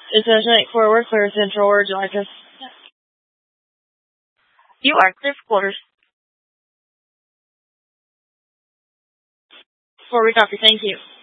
Is it forward, clear central, or would you like us? You are clear for quarters. Forward copy, thank you.